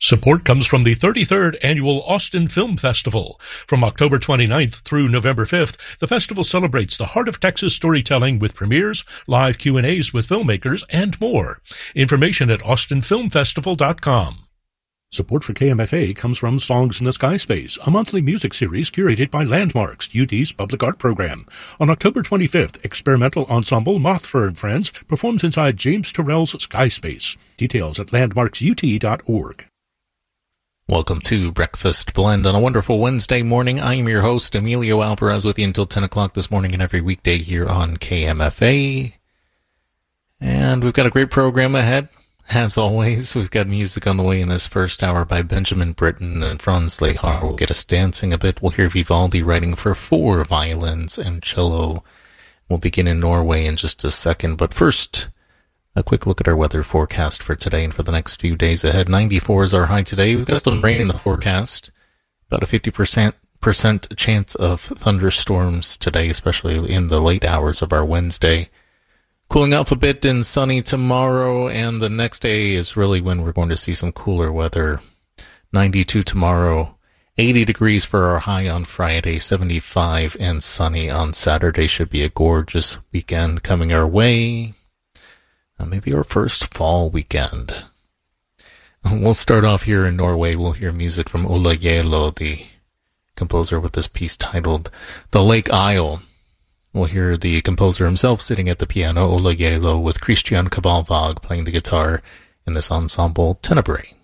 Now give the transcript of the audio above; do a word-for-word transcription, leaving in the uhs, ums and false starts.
Support comes from the thirty-third Annual Austin Film Festival. From October twenty-ninth through November fifth, the festival celebrates the heart of Texas storytelling with premieres, live Q and A's with filmmakers, and more. Information at austin film festival dot com. Support for K M F A comes from Songs in the Sky Space, a monthly music series curated by Landmarks, U T's public art program. On October twenty-fifth, experimental ensemble Mothfur and Friends performs inside James Turrell's Sky Space. Details at landmarks u t dot org. Welcome to Breakfast Blend on a wonderful Wednesday morning. I am your host, Emilio Alvarez, with you until ten o'clock this morning and every weekday here on K M F A. And we've got a great program ahead. As always, we've got music on the way in this first hour by Benjamin Britten and Franz Lehár. We'll get us dancing a bit. We'll hear Vivaldi writing for four violins and cello. We'll begin in Norway in just a second. But first, a quick look at our weather forecast for today and for the next few days ahead. ninety-four is our high today. We've got some rain in the forecast. About a fifty percent percent chance of thunderstorms today, especially in the late hours of our Wednesday. Cooling off a bit and sunny tomorrow, and the next day is really when we're going to see some cooler weather. ninety-two tomorrow, eighty degrees for our high on Friday, seventy-five and sunny on Saturday. Should be a gorgeous weekend coming our way. Uh, maybe our first fall weekend. We'll start off here in Norway. We'll hear music from Ola Gjeilo, the composer, with this piece titled The Lake Isle. We'll hear the composer himself sitting at the piano, Ola Gjeilo, with Christian Kavalvag playing the guitar in this ensemble, Tenebrae.